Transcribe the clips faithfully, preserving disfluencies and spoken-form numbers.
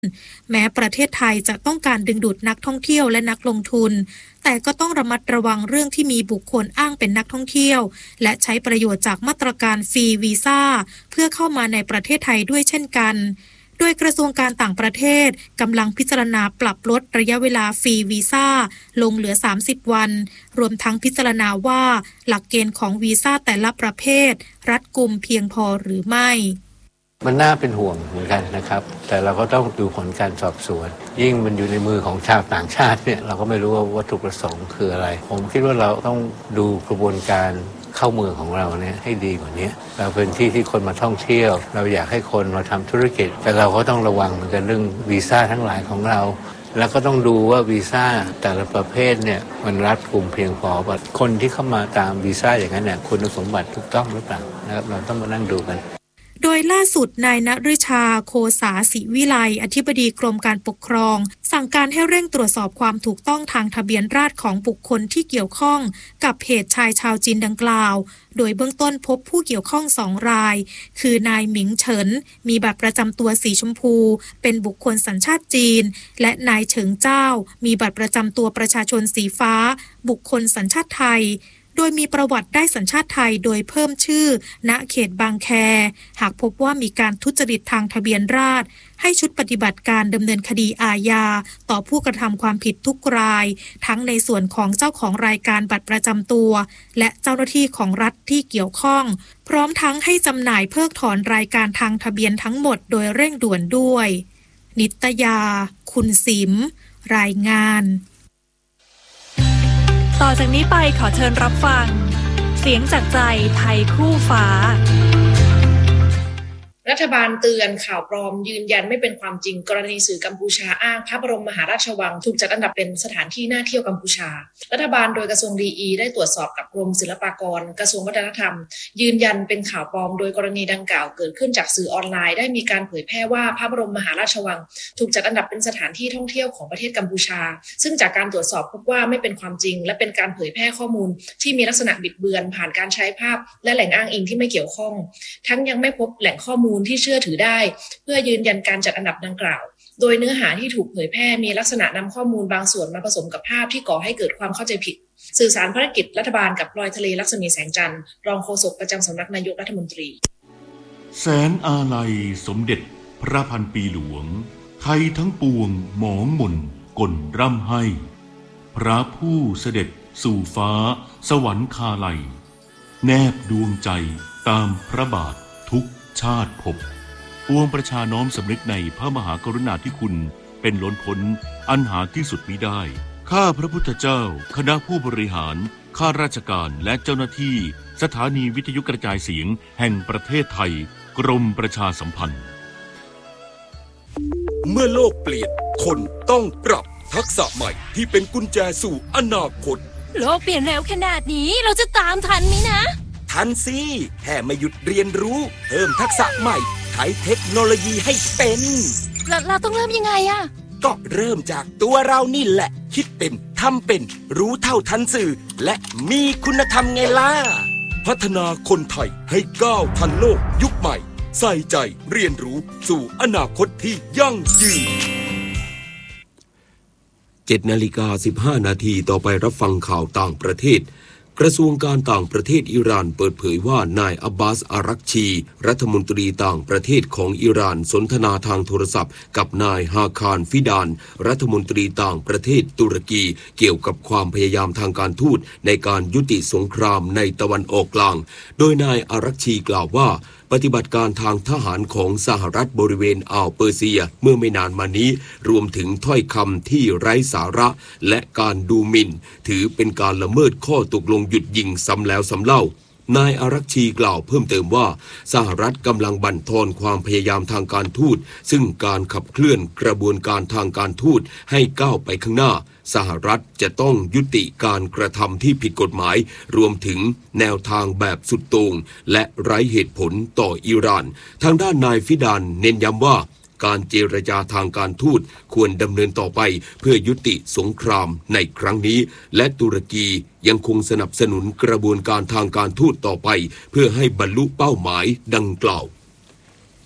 แม้ประเทศไทยจะต้องการดึงดูดนักท่องเที่ยวและนักลงทุนแต่ก็ต้องระมัดระวังเรื่องที่มีบุคคลอ้างเป็นนักท่องเที่ยวและใช้ประโยชน์จากมาตรการฟรีวีซ่าเพื่อเข้ามาในประเทศไทยด้วยเช่นกันโดยกระทรวงการต่างประเทศกำลังพิจารณาปรับลดระยะเวลาฟรีวีซ่าลงเหลือสามสิบวันรวมทั้งพิจารณาว่าหลักเกณฑ์ของวีซ่าแต่ละประเภทรัดกุมเพียงพอหรือไม่มันน่าเป็นห่วงเหมือนกันนะครับแต่เราก็ต้องดูผลการสอบสวนยิ่งมันอยู่ในมือของชาวต่างชาติเนี่ยเราก็ไม่รู้ว่าวัตถุประสงค์คืออะไรผมคิดว่าเราต้องดูกระบวนการเข้าเมืองของเราเนี่ยให้ดีกว่านี้เราเป็นที่ที่คนมาท่องเที่ยวเราอยากให้คนมาทำธุรกิจแต่เราก็ต้องระวังเหมือนกันเรื่องวีซ่าทั้งหลายของเราแล้วก็ต้องดูว่าวีซ่าแต่ละประเภทเนี่ยมันรัดกุมเพียงพอว่าคนที่เข้ามาตามวีซ่าอย่างนั้นเนี่ยคุณสมบัติถูกต้องหรือเปล่านะครับเราต้องมานั่งดูกันโดยล่าสุดนายณฤชาโคสาศิวิไลอธิบดีกรมการปกครองสั่งการให้เร่งตรวจสอบความถูกต้องทางทะเบียนราษฎร์ของบุคคลที่เกี่ยวข้องกับเหตุชายชาวจีนดังกล่าวโดยเบื้องต้นพบผู้เกี่ยวข้องสองรายคือนายหมิงเฉินมีบัตรประจำตัวสีชมพูเป็นบุคคลสัญชาติจีนและนายเฉิงเจ้ามีบัตรประจำตัวประชาชนสีฟ้าบุคคลสัญชาติไทยโดยมีประวัติได้สัญชาติไทยโดยเพิ่มชื่อณเขตบางแคหากพบว่ามีการทุจริตทางทะเบียนราษฎร์ให้ชุดปฏิบัติการดำเนินคดีอาญาต่อผู้กระทำความผิดทุกรายทั้งในส่วนของเจ้าของรายการบัตรประจำตัวและเจ้าหน้าที่ของรัฐที่เกี่ยวข้องพร้อมทั้งให้จำหน่ายเพิกถอนรายการทางทะเบียนทั้งหมดโดยเร่งด่วนด้วยนิตยาคุณสิมรายงานต่อจากนี้ไปขอเชิญรับฟังเสียงจากใจไทยคู่ฟ้ารัฐบาลเตือนข่าวปลอมยืนยันไม่เป็นความจริงกรณีสื่อกัมพูชาอ้างพระบรมมหาราชวังถูกจัดอันดับเป็นสถานที่น่าเที่ยวกัมพูชารัฐบาลโดยกระทรวงดีอีได้ตรวจสอบกับกรมศิลปากรกระทรวงวัฒนธรรมยืนยันเป็นข่าวปลอมโดยกรณีดังกล่าวเกิดขึ้นจากสื่อออนไลน์ได้มีการเผยแพร่ว่าพระบรมมหาราชวังถูกจัดอันดับเป็นสถานที่ท่องเที่ยวของประเทศกัมพูชาซึ่งจากการตรวจสอบพบว่าไม่เป็นความจริงและเป็นการเผยแพร่ข้อมูลที่มีลักษณะบิดเบือนผ่านการใช้ภาพและแหล่งอ้างอิงที่ไม่เกี่ยวข้องทั้งยังไม่พบแหล่งข้อมูลที่เชื่อถือได้เพื่อยืนยันการจัดอันดับดังกล่าวโดยเนื้อหาที่ถูกเผยแพร่มีลักษณะนำข้อมูลบางส่วนมาผสมกับภาพที่ก่อให้เกิดความเข้าใจผิดสื่อสารภารกิจรัฐบาลกับลอยทะเลลักษมีแสงจันทร์รองโฆษกประจำสำนักนายกรัฐมนตรีแสนอาลัยสมเด็จพระพันปีหลวงไทยทั้งปวงหมองหม่นก่นร่ำให้พระผู้เสด็จสู่ฟ้าสวรรคาลัยแนบดวงใจตามพระบาททุกชาติภพปวงประชาน้อมสำนึกในพระมหากรุณาธิคุณเป็นล้นพ้นอันหาที่สุดมิได้ข้าพระพุทธเจ้าคณะผู้บริหารข้าราชการและเจ้าหน้าที่สถานีวิทยุกระจายเสียงแห่งประเทศไทยกรมประชาสัมพันธ์เมื่อโลกเปลี่ยนคนต้องปรับทักษะใหม่ที่เป็นกุญแจสู่อนาคตโลกเปลี่ยนเร็วขนาดนี้เราจะตามทันไหมนะทันสิแค่ไม่หยุดเรียนรู้เพิ่มทักษะใหม่ใช้เทคโนโลยีให้เป็นเราเราต้องเริ่มยังไงอะก็เริ่มจากตัวเรานี่แหละคิดเป็นทำเป็นรู้เท่าทันสื่อและมีคุณธรรมไงล่ะพัฒนาคนไทยให้ก้าวทันโลกยุคใหม่ใส่ใจเรียนรู้สู่อนาคตที่ยั่งยืนเจ็ดนาฬิกาสิบห้านาทีต่อไปรับฟังข่าวต่างประเทศกระทรวงการต่างประเทศอิหร่านเปิดเผยว่านายอับบาสอารักชีรัฐมนตรีต่างประเทศของอิหร่านสนทนาทางโทรศัพท์กับนายฮาคารฟิดานรัฐมนตรีต่างประเทศตุรกีเกี่ยวกับความพยายามทางการทูตในการยุติสงครามในตะวันออกกลางโดยนายอารักชีกล่าวว่าปฏิบัติการทางทหารของสหรัฐบริเวณอ่าวเปอร์เซียเมื่อไม่นานมานี้รวมถึงถ้อยคำที่ไร้สาระและการดูหมิ่นถือเป็นการละเมิดข้อตกลงหยุดยิงซ้ำแล้วซ้ำเล่านายอารักชีกล่าวเพิ่มเติมว่าสหรัฐกำลังบั่นทอนความพยายามทางการทูตซึ่งการขับเคลื่อนกระบวนการทางการทูตให้ก้าวไปข้างหน้าสหรัฐจะต้องยุติการกระทำที่ผิดกฎหมายรวมถึงแนวทางแบบสุดโต่งและไร้เหตุผลต่ออิหร่านทางด้านนายฟิดานเน้นย้ำว่าการเจรจาทางการทูตควรดำเนินต่อไปเพื่อยุติสงครามในครั้งนี้และตุรกียังคงสนับสนุนกระบวนการทางการทูตต่อไปเพื่อให้บรรลุเป้าหมายดังกล่าว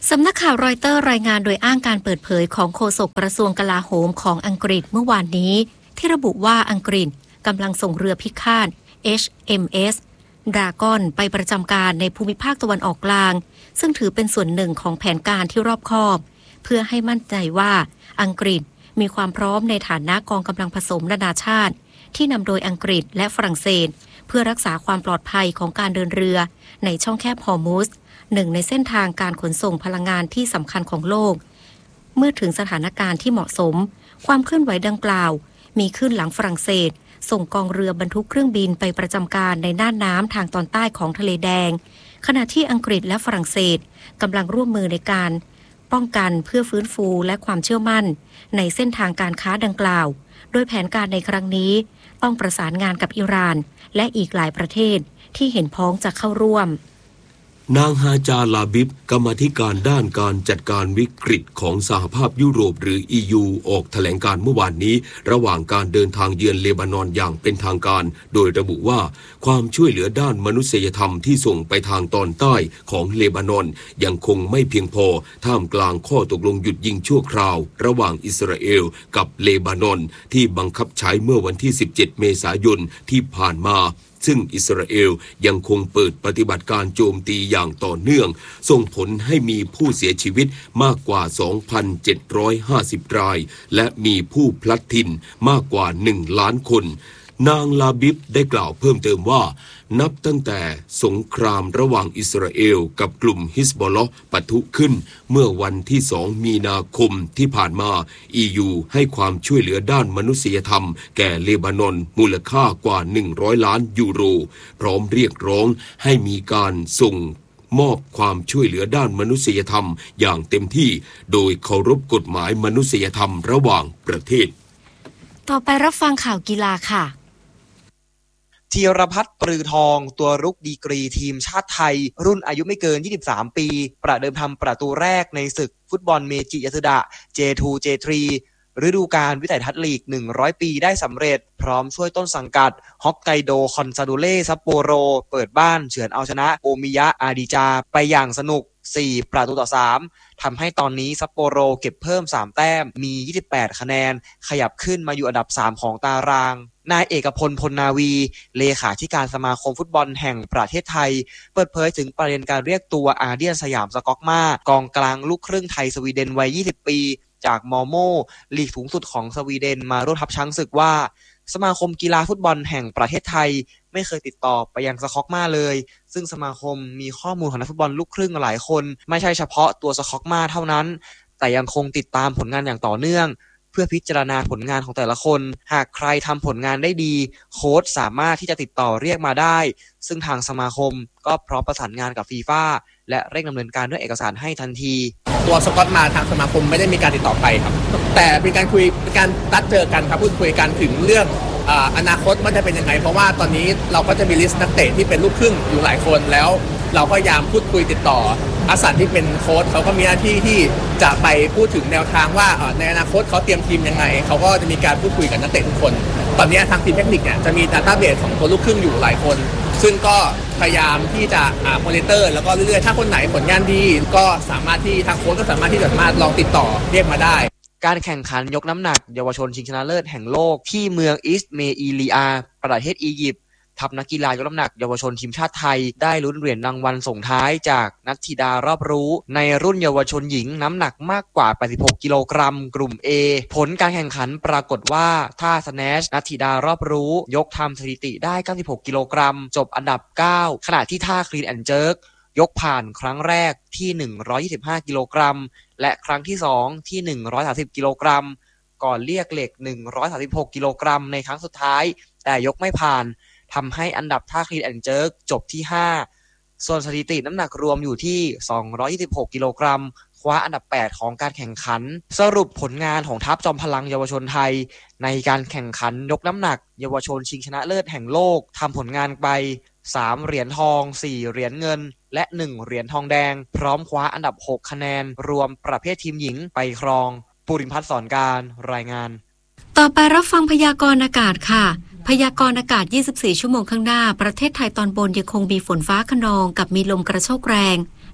สำนักข่าวรอยเตอร์รายงานโดยอ้างการเปิดเผยของโฆษกกระทรวงกลาโหมของอังกฤษเมื่อวานนี้ที่ระบุว่าอังกฤษกำลังส่งเรือพิฆาต เอช เอ็ม เอส Dragon ไปประจำการในภูมิภาคตะวันออกกลางซึ่งถือเป็นส่วนหนึ่งของแผนการที่รอบคอบเพื่อให้มั่นใจว่าอังกฤษมีความพร้อมในฐานะกองกำลังผสมนานาชาติที่นำโดยอังกฤษและฝรั่งเศสเพื่อรักษาความปลอดภัยของการเดินเรือในช่องแคบฮอร์มุสหนึ่งในเส้นทางการขนส่งพลังงานที่สำคัญของโลกเมื่อถึงสถานการณ์ที่เหมาะสมความเคลื่อนไหวดังกล่าวมีขึ้นหลังฝรั่งเศสส่งกองเรือบรรทุกเครื่องบินไปประจำการในน่านน้ำทางตอนใต้ของทะเลแดงขณะที่อังกฤษและฝรั่งเศสกำลังร่วมมือในการป้องกันเพื่อฟื้นฟูและความเชื่อมั่นในเส้นทางการค้าดังกล่าวโดยแผนการในครั้งนี้ต้องประสานงานกับอิหร่านและอีกหลายประเทศที่เห็นพ้องจะเข้าร่วมนางฮาจาลาบิบกรรมาธิการด้านการจัดการวิกฤตของสหภาพยุโรปหรือ อี ยู ออกแถลงการเมื่อวานนี้ระหว่างการเดินทางเยือนเลบานอนอย่างเป็นทางการโดยระบุว่าความช่วยเหลือด้านมนุษยธรรมที่ส่งไปทางตอนใต้ของเลบานอนยังคงไม่เพียงพอท่ามกลางข้อตกลงหยุดยิงชั่วคราวระหว่างอิสราเอลกับเลบานอนที่บังคับใช้เมื่อวันที่สิบเจ็ดเมษายนที่ผ่านมาซึ่งอิสราเอลยังคงเปิดปฏิบัติการโจมตีอย่างต่อเนื่องส่งผลให้มีผู้เสียชีวิตมากกว่า สองพันเจ็ดร้อยห้าสิบ รายและมีผู้พลัดถิ่นมากกว่าหนึ่งล้านคนนางลาบิบได้กล่าวเพิ่มเติมว่านับตั้งแต่สงครามระหว่างอิสราเอลกับกลุ่มฮิซบอลเลาะห์ปะทุขึ้นเมื่อวันที่สองมีนาคมที่ผ่านมา อี ยู ให้ความช่วยเหลือด้านมนุษยธรรมแก่เลบานอนมูลค่ากว่าหนึ่งร้อยล้านยูโรพร้อมเรียกร้องให้มีการส่งมอบความช่วยเหลือด้านมนุษยธรรมอย่างเต็มที่โดยเคารพกฎหมายมนุษยธรรมระหว่างประเทศต่อไปรับฟังข่าวกีฬาค่ะธีรพัฒน์ปรือทองตัวรุกดีกรีทีมชาติไทยรุ่นอายุไม่เกินยี่สิบสามปีประเดิมทำประตูแรกในศึกฟุตบอลเมจิยาสึดะ เจ ทู เจ ทรี ฤดูกาลวิสัยทัศน์ลีกหนึ่งร้อยปีได้สำเร็จพร้อมช่วยต้นสังกัดฮอกไกโดคอนซาโดเล่ซัปโปโรเปิดบ้านเฉือนเอาชนะโอมิยะอาดิจาไปอย่างสนุกสี่ประตูต่อสามทำให้ตอนนี้ซัปโปโรเก็บเพิ่มสามแต้มมียี่สิบแปดคะแนนขยับขึ้นมาอยู่อันดับสามของตารางนายเอกพลพลนาวีเลขาธิการสมาคมฟุตบอลแห่งประเทศไทยเปิดเผยถึงประเด็นการเรียกตัวอาเดียนสยามสก๊อกมากองกลางลูกครึ่งไทยสวีเดนวัยยี่สิบปีจากมอโมลีกสูงสุดของสวีเดนมาร่วมทัพช้างศึกว่าสมาคมกีฬาฟุตบอลแห่งประเทศไทยไม่เคยติดต่อไปยังสก๊อกมาเลยซึ่งสมาคมมีข้อมูลของนักฟุตบอลลูกครึ่งหลายคนไม่ใช่เฉพาะตัวสก๊อกมาเท่านั้นแต่ยังคงติดตามผลงานอย่างต่อเนื่องเพื่อพิจารณาผลงานของแต่ละคนหากใครทำผลงานได้ดีโค้ชสามารถที่จะติดต่อเรียกมาได้ซึ่งทางสมาคมก็พร้อมประสานงานกับฟีฟ่าและเร่งดำเนินการด้วยเอกสารให้ทันทีตัวสกอตมาทางสมาคมไม่ได้มีการติดต่อไปครับแต่เป็นการคุยเป็นการนัดเจอกันครับพูดคุยกันถึงเรื่องอ่าอนาคตมันจะเป็นยังไงเพราะว่าตอนนี้เราก็จะมีลิสต์นักเตะที่เป็นลูกครึ่งอยู่หลายคนแล้วเราก็พยายามพูดคุยติดต่ออาสันที่เป็นโค้ชเขาก็มีหน้าที่ที่จะไปพูดถึงแนวทางว่าในอนาคตเขาเตรียมทีมยังไงเขาก็จะมีการพูดคุยกับนักเตะทุกคนตอนนี้ทางทีมเทคนิคเนี่ยจะมีดัตต้าเบสของตัวลูกครึ่งอยู่หลายคนซึ่งก็พยายามที่จะอ่ามอนิเตอร์แล้วก็เรื่อยๆถ้าคนไหนผลงานดีก็สามารถที่ทางโค้ชก็สามารถที่จะสามารถลองติดต่อเรียกมาได้การแข่งขันยกน้ำหนักเยาวชนชิงชนะเลิศแห่งโลกที่เมืองอิสเมอีลีอาประเทศอียิปต์ทัพนักกีฬายกน้ำหนักเยาวชนทีมชาติไทยได้ลุ้นเหรียญรางวัลส่งท้ายจากนัทธิดารอบรู้ในรุ่นเยาวชนหญิงน้ำหนักมากกว่าแปดสิบหกกิโลกรัมกลุ่ม A ผลการแข่งขันปรากฏว่าท่าสแนชนัทธิดารอบรู้ยกทำสถิติได้เก้าสิบหกกิโลกรัมจบอันดับเก้าขณะที่ท่าคลีนแอนด์เจิร์กยกผ่านครั้งแรกที่หนึ่งร้อยยี่สิบห้ากิโลกรัมและครั้งที่สองที่หนึ่งร้อยสามสิบกิโลกรัมก่อนเรียกเหล็กหนึ่งร้อยสามสิบหกกิโลกรัมในครั้งสุดท้ายแต่ยกไม่ผ่านทำให้อันดับท่าคลีนแอนด์เจิร์กจบที่ห้าส่วนสถิติน้ำหนักรวมอยู่ที่สองร้อยยี่สิบหกกิโลกรัมคว้าอันดับแปดของการแข่งขันสรุปผลงานของทัพจอมพลังเยาวชนไทยในการแข่งขันยกน้ำหนักเยาวชนชิงชนะเลิศแห่งโลกทำผลงานไปสามเหรียญทองสี่เหรียญเงินและหนึ่งเหรียญทองแดงพร้อมคว้าอันดับหกคะแนนรวมประเภททีมหญิงไปครองปุริพัฒน์สอนการรายงานต่อไปรับฟังพยากรณ์อากาศค่ะพยากรณ์อากาศยี่สิบสี่ชั่วโมงข้างหน้าประเทศไทยตอนบนยังคงมีฝนฟ้าคะนองกับมีลมกระโชกแรง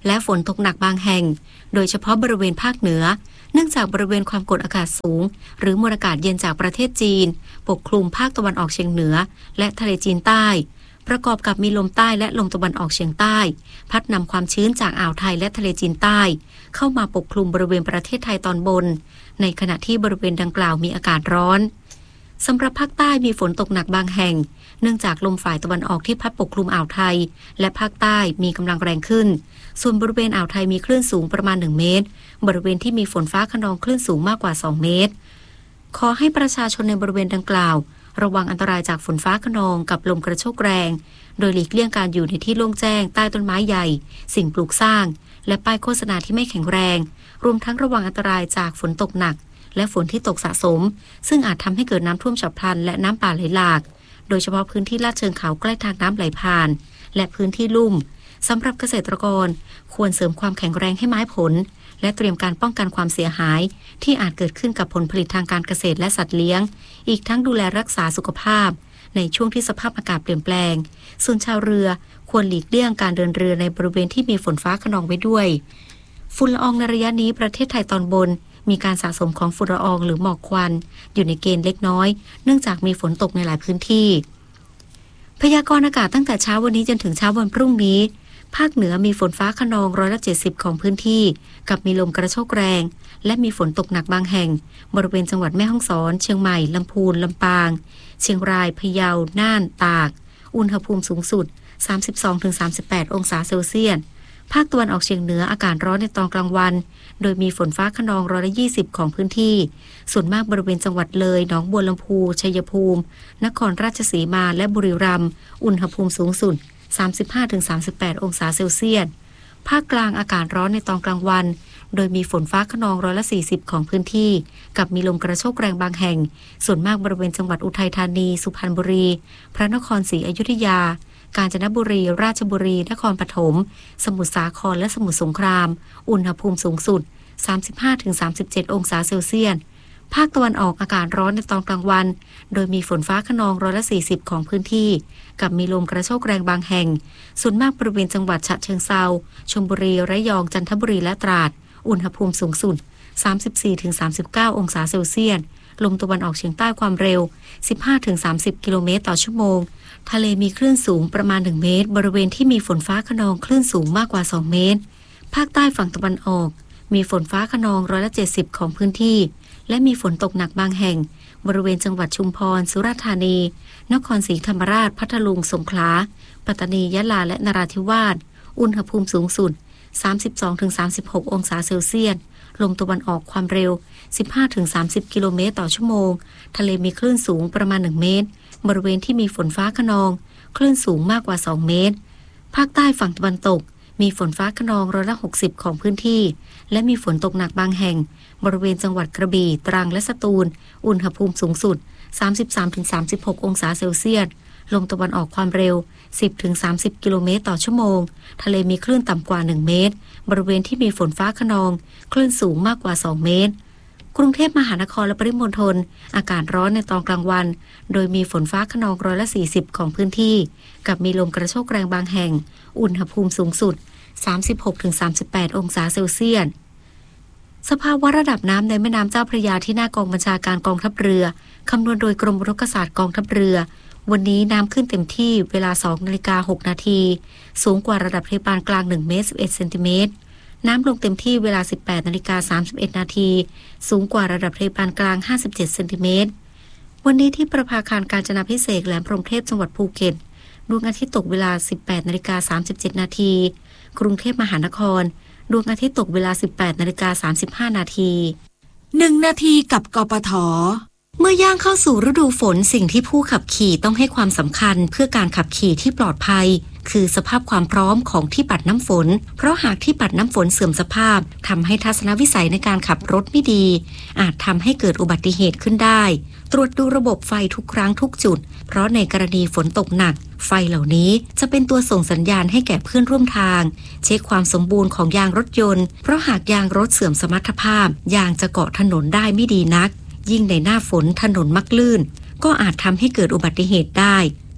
และฝนตกหนักบางแห่งโดยเฉพาะบริเวณภาคเหนือเนื่องจากบริเวณความกดอากาศสูงหรือมวลอากาศเย็นจากประเทศจีนปกคลุมภาคตะวันออกเฉียงเหนือและทะเลจีนใต้ประกอบกับมีลมใต้และลมตะวันออกเฉียงใต้พัดนำความชื้นจากอ่าวไทยและทะเลจีนใต้เข้ามาปกคลุมบริเวณประเทศไทยตอนบนในขณะที่บริเวณดังกล่าวมีอากาศร้อนสำหรับภาคใต้มีฝนตกหนักบางแห่งเนื่องจากลมฝ่ายตะวันออกที่พัดปกคลุมอ่าวไทยและภาคใต้มีกำลังแรงขึ้นส่วนบริเวณอ่าวไทยมีคลื่นสูงประมาณหนึ่งเมตรบริเวณที่มีฝนฟ้าคะนองคลื่นสูงมากกว่าสองเมตรขอให้ประชาชนในบริเวณดังกล่าวระวังอันตรายจากฝนฟ้าคะนองกับลมกระโชกแรงโดยหลีกเลี่ยงการอยู่ในที่โล่งแจ้งใต้ต้นไม้ใหญ่สิ่งปลูกสร้างและป้ายโฆษณาที่ไม่แข็งแรงรวมทั้งระวังอันตรายจากฝนตกหนักและฝนที่ตกสะสมซึ่งอาจทำให้เกิดน้ำท่วมฉับพลันและน้ำป่าไหลหลากโดยเฉพาะพื้นที่ลาดเชิงเขาใกล้ทางน้ำไหลผ่านและพื้นที่ลุ่มสำหรับเกษตรกรควรเสริมความแข็งแรงให้ไม้ผลและเตรียมการป้องกันความเสียหายที่อาจเกิดขึ้นกับผลผลิตทางการเกษตรและสัตว์เลี้ยงอีกทั้งดูแลรักษาสุขภาพในช่วงที่สภาพอากาศเปลี่ยนแปลงส่วนชาวเรือควรหลีกเลี่ยงการเดินเรือในบริเวณที่มีฝนฟ้าคะนองไว้ด้วยฝุ่นละอองในระยะนี้ประเทศไทยตอนบนมีการสะสมของฝุ่นละอองหรือหมอกควันอยู่ในเกณฑ์เล็กน้อยเนื่องจากมีฝนตกในหลายพื้นที่พยากรณ์อากาศตั้งแต่เช้าวันนี้จนถึงเช้าวันพรุ่งนี้ภาคเหนือมีฝนฟ้าคะนองร้อยละเจ็ดสิบของพื้นที่กับมีลมกระโชกแรงและมีฝนตกหนักบางแห่งบริเวณจังหวัดแม่ฮ่องสอนเชียงใหม่ลำพูนลำปางเชียงรายพะเยาน่านตากอุณหภูมิสูงสุด สามสิบสองถึงสามสิบแปด องศาเซลเซียสภาคตะวันออกเฉียงเหนืออากาศร้อนในตอนกลางวันโดยมีฝนฟ้าคะนองร้อยละยี่สิบของพื้นที่ส่วนมากบริเวณจังหวัดเลยหนองบัวลำพูชัยภูมินครราชสีมาและบุรีรัมย์อุณหภูมิสูงสุด สามสิบห้าถึงสามสิบแปด องศาเซลเซียสภาคกลางอากาศร้อนในตอนกลางวันโดยมีฝนฟ้าคะนองร้อยละสี่สิบของพื้นที่กับมีลมกระโชกแรงบางแห่งส่วนมากบริเวณจังหวัดอุทัยธานีสุพรรณบุรีพระนครศรีอยุธยากาญจนบุรีราชบุรีนครปฐมสมุทรสาครและสมุทรสงครามอุณหภูมิสูงสุด สามสิบห้าถึงสามสิบเจ็ด องศาเซลเซียสภาคตะวันออกอากาศร้อนในตอนกลางวันโดยมีฝนฟ้าคะนองร้อยละสี่สิบของพื้นที่กับมีลมกระโชกแรงบางแห่งส่วนมากบริเวณจังหวัดฉะเชิงเทราชลบุรีระยองจันทบุรีและตราดอุณหภูมิสูงสุด สามสิบสี่ถึงสามสิบเก้า องศาเซลเซียสลมตะวันออกเฉียงใต้ความเร็ว สิบห้าถึงสามสิบ กิโลเมตรต่อชั่วโมงทะเลมีคลื่นสูงประมาณหนึ่งเมตรบริเวณที่มีฝนฟ้าคะนองคลื่นสูงมากกว่าสองเมตรภาคใต้ฝั่งตะวันออกมีฝนฟ้าคะนองร้อยละเจ็ดสิบของพื้นที่และมีฝนตกหนักบางแห่งบริเวณจังหวัดชุมพรสุราษฎร์ธานีนครศรีธรรมราชพัทลุงสงขลาปัตตานียะลาและนราธิวาสอุณหภูมิสูงสุด สามสิบสองถึงสามสิบหก องศาเซลเซียสลมตะวันออกความเร็ว สิบห้าถึงสามสิบ กิโลเมตรต่อชั่วโมงทะเลมีคลื่นสูงประมาณหนึ่งเมตรบริเวณที่มีฝนฟ้าคะนองคลื่นสูงมากกว่าสองเมตรภาคใต้ฝั่งตะวันตกมีฝนฟ้าคะนองร้อยละหกสิบของพื้นที่และมีฝนตกหนักบางแห่งบริเวณจังหวัดกระบี่ตรังและสตูลอุณหภูมิสูงสุด สามสิบสามถึงสามสิบหก องศาเซลเซียสลมตะวันออกความเร็ว สิบถึงสามสิบ กิโลเมตรต่อชั่วโมงทะเลมีคลื่นต่ำกว่าหนึ่งเมตรบริเวณที่มีฝนฟ้าคะนองคลื่นสูงมากกว่าสองเมตรกรุงเทพมหานครและปริมณฑลอากาศร้อนในตอนกลางวันโดยมีฝนฟ้าคะนองร้อยละสี่สิบของพื้นที่กับมีลมกระโชกแรงบางแห่งอุณหภูมิสูงสุด สามสิบหกถึงสามสิบแปด องศาเซลเซียสสภาวะระดับน้ำในแม่น้ำเจ้าพระยาที่หน้ากองบัญชาการกองทัพเรือคำนวณโดยกรมอุทกศาสตร์กองทัพเรือวันนี้น้ำขึ้นเต็มที่เวลา สองนาฬิกาหกนาทีสูงกว่าระดับทะเลปานกลางหนึ่งเมตรสิบเอ็ดเซนติเมตรน้ำลงเต็มที่เวลา สิบแปดนาฬิกาสามสิบเอ็ดนาทีสูงกว่าระดับทะเลปานกลางห้าสิบเจ็ดเซนติเมตรวันนี้ที่ประภาคารกาญจนาภิเษกแหลมพรหมเทพจังหวัดภูเก็ตดวงอาทิตย์ตกเวลา สิบแปดนาฬิกาสามสิบเจ็ดนาทีกรุงเทพมหานครดวงอาทิตย์ตกเวลา สิบแปดนาฬิกาสามสิบห้านาทีหนึ่งนาทีกับกปท.เมื่อย่างเข้าสู่ฤดูฝนสิ่งที่ผู้ขับขี่ต้องให้ความสำคัญเพื่อการขับขี่ที่ปลอดภัยคือสภาพความพร้อมของที่ปัดน้ำฝนเพราะหากที่ปัดน้ำฝนเสื่อมสภาพทำให้ทัศนวิสัยในการขับรถไม่ดีอาจทำให้เกิดอุบัติเหตุขึ้นได้ตรวจดูระบบไฟทุกครั้งทุกจุดเพราะในกรณีฝนตกหนักไฟเหล่านี้จะเป็นตัวส่งสัญญาณให้แก่เพื่อนร่วมทางเช็คความสมบูรณ์ของยางรถยนต์เพราะหากยางรถเสื่อมสมรรถภาพยางจะเกาะถนนได้ไม่ดีนักยิ่งในหน้าฝนถนนมักลื่นก็อาจทำให้เกิดอุบัติเหตุได้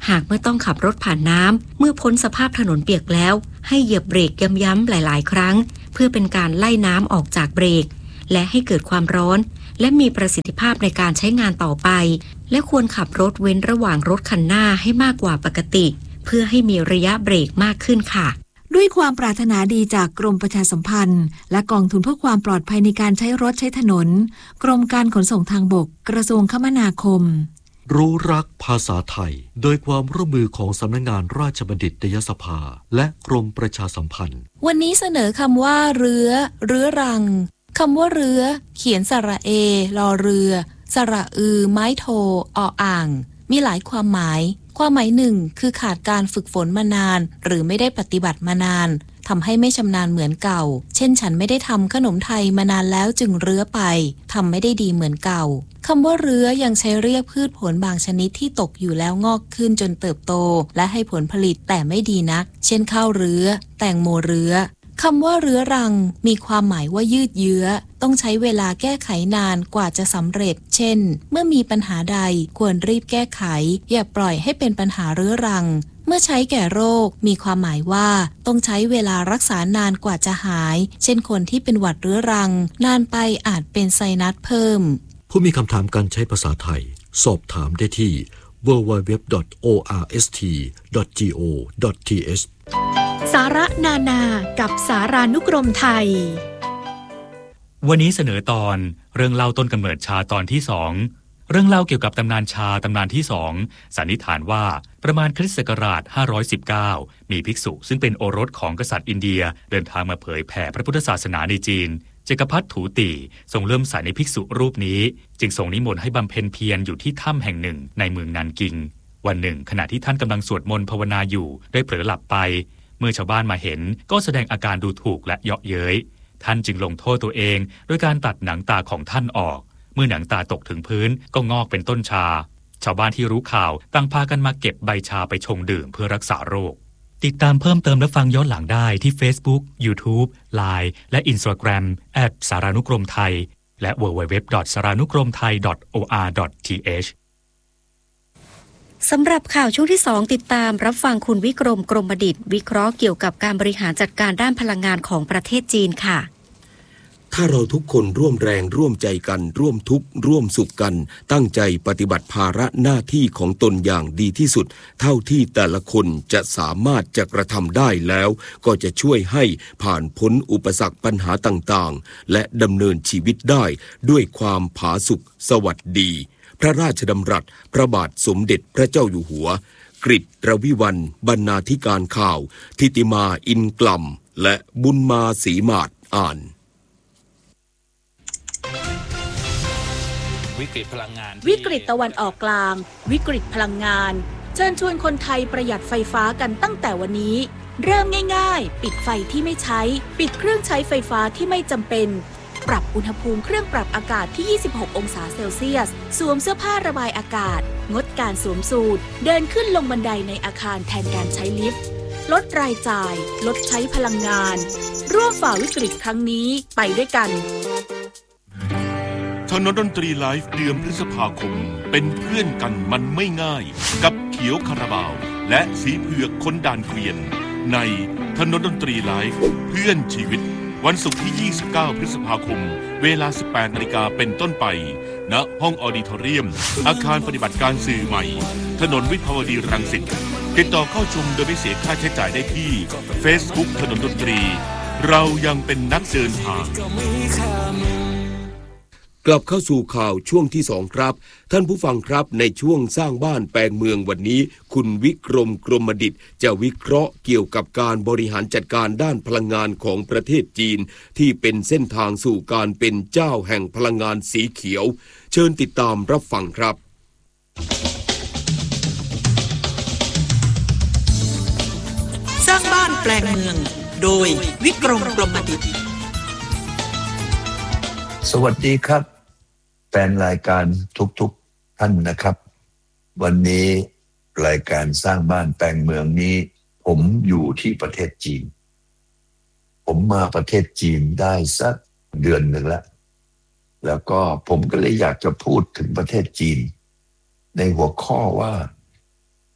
หากเมื่อต้องขับรถผ่านน้ำเมื่อพ้นสภาพถนนเปียกแล้วให้เหยียบเบรกย้ำๆหลายๆครั้งเพื่อเป็นการไล่น้ำออกจากเบรกและให้เกิดความร้อนและมีประสิทธิภาพในการใช้งานต่อไปและควรขับรถเว้นระหว่างรถคันหน้าให้มากกว่าปกติเพื่อให้มีระยะเบรกมากขึ้นค่ะด้วยความปรารถนาดีจากกรมประชาสัมพันธ์และกองทุนเพื่อความปลอดภัยในการใช้รถใช้ถนนกรมการขนส่งทางบกกระทรวงคมนาคมรู้รักภาษาไทยโดยความร่วมมือของสำนักงานราชบัณฑิตยสภาและกรมประชาสัมพันธ์วันนี้เสนอคำว่าเรือเรือรังคำว่าเรือเขียนสระเอรอเรือสระอือไม้โทออ่างมีหลายความหมายความหมายหนึ่งคือขาดการฝึกฝนมานานหรือไม่ได้ปฏิบัติมานานทำให้ไม่ชำนาญเหมือนเก่าเช่นฉันไม่ได้ทำขนมไทยมานานแล้วจึงเรื้อไปทำไม่ได้ดีเหมือนเก่าคำว่าเรื้อยังใช้เรียกพืชผลบางชนิดที่ตกอยู่แล้วงอกขึ้นจนเติบโตและให้ผลผลิตแต่ไม่ดีนักเช่นข้าวเรื้อแตงโมเรื้อคำว่าเรื้อรังมีความหมายว่ายืดเยื้อต้องใช้เวลาแก้ไขนานกว่าจะสำเร็จเช่นเมื่อมีปัญหาใดควรรีบแก้ไขอย่าปล่อยให้เป็นปัญหาเรื้อรังเมื่อใช้แก่โรคมีความหมายว่าต้องใช้เวลารักษานานกว่าจะหายเช่นคนที่เป็นหวัดเรื้อรังนานไปอาจเป็นไซนัสเพิ่มผู้มีคำถามการใช้ภาษาไทยสอบถามได้ที่ ดับเบิลยู ดับเบิลยู ดับเบิลยู ดอท โอ อาร์ เอส ที ดอท จี โอ ดอท ที เอชสาระนานากับสารานุกรมไทยวันนี้เสนอตอนเรื่องเล่าต้นกำเนิดชาตอนที่สองเรื่องเล่าเกี่ยวกับตำนานชาตำนานที่สองสันนิษฐานว่าประมาณคริสต์ศักราชห้าร้อยสิบเก้ามีภิกษุซึ่งเป็นโอรสของกษัตริย์อินเดียเดินทางมาเผยแผ่พระพุทธศาสนาในจีนจักรพรรดิถูตีทรงเลื่อมใสในภิกษุรูปนี้จึงทรงนิมนต์ให้บำเพ็ญเพียรอยู่ที่ถ้ำแห่งหนึ่งในเมืองนานกิงวันหนึ่งขณะที่ท่านกำลังสวดมนต์ภาวนาอยู่ได้เผลอหลับไปเมื่อชาวบ้านมาเห็นก็แสดงอาการดูถูกและเยาะเย้ยท่านจึงลงโทษตัวเองโดยการตัดหนังตาของท่านออกเมื่อหนังตาตกถึงพื้นก็งอกเป็นต้นชาชาวบ้านที่รู้ข่าวต่างพากันมาเก็บใบชาไปชงดื่มเพื่อรักษาโรคติดตามเพิ่มเติมและฟังย้อนหลังได้ที่ Facebook YouTube ไลน์ และ Instagram แอท สารานุกรมไทยและ ดับเบิลยู ดับเบิลยู ดับเบิลยู ดอท สารานุกรมไทย ดอท โอ อาร์ ดอท ที เอชสำหรับข่าวช่วงที่สองติดตามรับฟังคุณวิกรมกรมดิษฐ์วิเคราะห์เกี่ยวกับการบริหารจัดการด้านพลังงานของประเทศจีนค่ะถ้าเราทุกคนร่วมแรงร่วมใจกันร่วมทุกข์ร่วมสุขกันตั้งใจปฏิบัติภาระหน้าที่ของตนอย่างดีที่สุดเท่าที่แต่ละคนจะสามารถจะกระทำได้แล้วก็จะช่วยให้ผ่านพ้นอุปสรรคปัญหาต่างๆและดำเนินชีวิตได้ด้วยความผาสุกสวัสดีพระราชดำรัสพระบาทสมเด็จพระเจ้าอยู่หัวกฤษรวิวัลย์บรรณาธิการข่าวทิติมาอินกล่ำและบุญมาศรีมาศอ่านวิกฤตพลังงานวิกฤตตะวันออกกลางวิกฤตพลังงานเชิญชวนคนไทยประหยัดไฟฟ้ากันตั้งแต่วันนี้เริ่มง่ายๆปิดไฟที่ไม่ใช้ปิดเครื่องใช้ไฟฟ้าที่ไม่จำเป็นปรับอุณหภูมิเครื่องปรับอากาศที่ยี่สิบหกองศาเซลเซียสสวมเสื้อผ้าระบายอากาศงดการสวมสูทเดินขึ้นลงบันไดในอาคารแทนการใช้ลิฟต์ลดรายจ่ายลดใช้พลังงานร่วมฝ่าวิกฤตครั้งนี้ไปด้วยกันถนนดนตรีไลฟ์เดือนพฤษภาคมเป็นเพื่อนกันมันไม่ง่ายกับเขียวคาราบาวและสีเผือกคนด่านเกวียนในถนนดนตรีไลฟ์เพื่อนชีวิตวันศุกร์ที่ยี่สิบเก้าพฤษภาคมเวลา สิบแปดนาฬิกาเป็นต้นไปณห้องออดิทอเรียมอาคารปฏิบัติการสื่อใหม่ถนนวิภาวดีรังสิตติดต่อเข้าชมโดยไม่เสียค่าใช้จ่ายได้ที่ Facebook ถนนดนตรีเรายังเป็นนักเดินทางกลับเข้าสู่ข่าวช่วงที่สองครับท่านผู้ฟังครับในช่วงสร้างบ้านแปลงเมืองวันนี้คุณวิกรมกรมดิษฐ์จะวิเคราะห์เกี่ยวกับการบริหารจัดการด้านพลังงานของประเทศจีนที่เป็นเส้นทางสู่การเป็นเจ้าแห่งพลังงานสีเขียวเชิญติดตามรับฟังครับสร้างบ้านแปลงเมืองโดยวิกรมกรมดิษฐ์สวัสดีครับแฟนรายการทุกๆท่านนะครับวันนี้รายการสร้างบ้านแปลงเมืองนี้ผมอยู่ที่ประเทศจีนผมมาประเทศจีนได้สักเดือนหนึ่งแล้วแล้วก็ผมก็เลยอยากจะพูดถึงประเทศจีนในหัวข้อว่า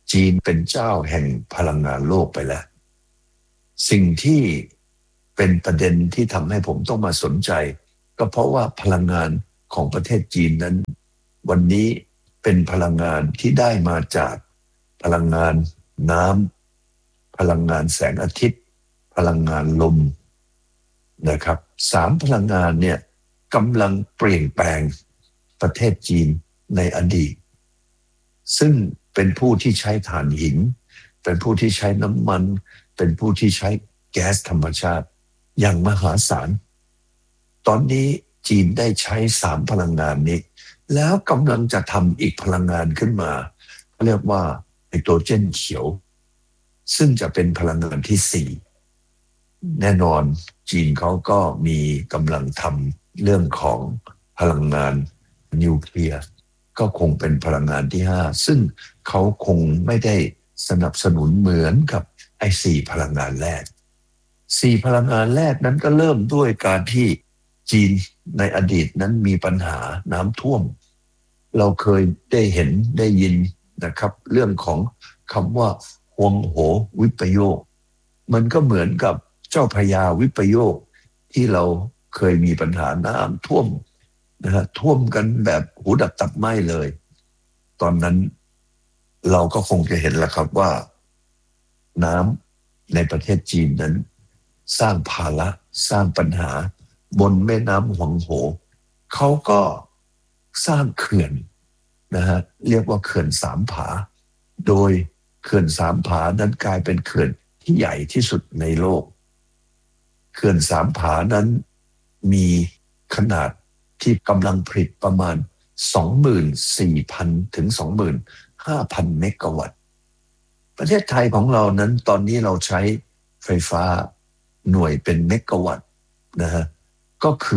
จีนเป็นเจ้าแห่งพลังงานโลกไปแล้วสิ่งที่เป็นประเด็นที่ทำให้ผมต้องมาสนใจก็เพราะว่าพลังงานของประเทศจีนนั้นวันนี้เป็นพลังงานที่ได้มาจากพลังงานน้ำพลังงานแสงอาทิตย์พลังงานลมนะครับสามพลังงานเนี่ยกำลังเปลี่ยนแปลงประเทศจีนในอดีตซึ่งเป็นผู้ที่ใช้ถ่านหินเป็นผู้ที่ใช้น้ำมันเป็นผู้ที่ใช้แก๊สธรรมชาติอย่างมหาศาลตอนนี้จีนได้ใช้สามพลังงานนี้แล้วกำลังจะทำอีกพลังงานขึ้นมาเรียกว่าไฮโดรเจนเขียวซึ่งจะเป็นพลังงานที่สี่แน่นอนจีนเขาก็มีกำลังทำเรื่องของพลังงานนิวเคลียร์ก็คงเป็นพลังงานที่ห้าซึ่งเขาคงไม่ได้สนับสนุนเหมือนกับไอ้สี่พลังงานแรกสี่พลังงานแรกนั้นก็เริ่มด้วยการที่จีนในอดีตนั้นมีปัญหาน้ำท่วมเราเคยได้เห็นได้ยินนะครับเรื่องของคำว่าฮวงโหวิปโยคมันก็เหมือนกับเจ้าพระยาวิปโยคที่เราเคยมีปัญหาน้ำท่วมนะฮะท่วมกันแบบหูดับตับไหม้เลยตอนนั้นเราก็คงจะเห็นแล้วครับว่าน้ำในประเทศจีนนั้นสร้างภาระสร้างปัญหาบนแม่น้ำหวงโหเขาก็สร้างเขื่อนนะฮะเรียกว่าเขื่อนสามผาโดยเขื่อนสามผานั้นกลายเป็นเขื่อนที่ใหญ่ที่สุดในโลกเขื่อนสามผานั้นมีขนาดที่กำลังผลิตประมาณ สองหมื่นสี่พัน ถึง สองหมื่นห้าพัน เมกะวัตต์ประเทศไทยของเรานั้นตอนนี้เราใช้ไฟฟ้าหน่วยเป็นเมกะวัตต์นะฮะก็คือ